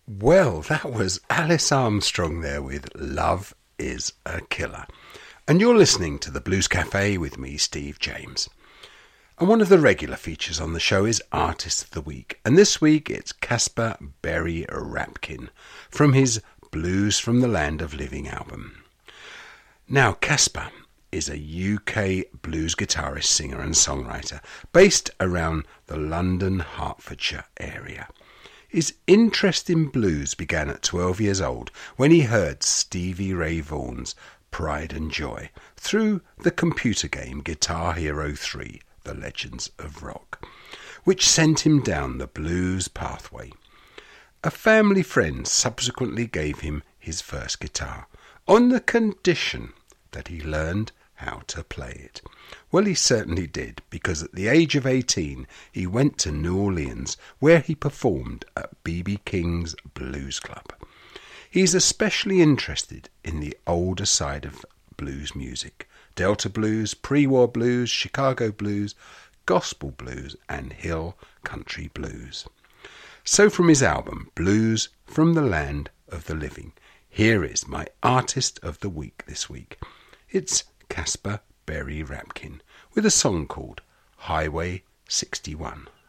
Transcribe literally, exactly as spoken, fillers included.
Well, that was Alice Armstrong there with Love is a Killer. And you're listening to the Blues Cafe with me, Steve James. And one of the regular features on the show is Artist of the Week. And this week it's Caspar Berry Rapkin from his Blues from the Land of Living album. Now, Caspar is a U K blues guitarist, singer and songwriter based around the London, Hertfordshire area. His interest in blues began at twelve years old when he heard Stevie Ray Vaughan's Pride and Joy through the computer game Guitar Hero three, The Legends of Rock, which sent him down the blues pathway. A family friend subsequently gave him his first guitar, on the condition that he learned how to play it. Well, he certainly did, because at the age of eighteen he went to New Orleans, where he performed at B B King's Blues Club. He's especially interested in the older side of blues music: Delta blues, pre-war blues, Chicago blues, gospel blues and hill country blues. So from his album Blues from the Land of the Living, here is my Artist of the Week this week. It's Caspar Berry Rapkin with a song called Highway sixty-one.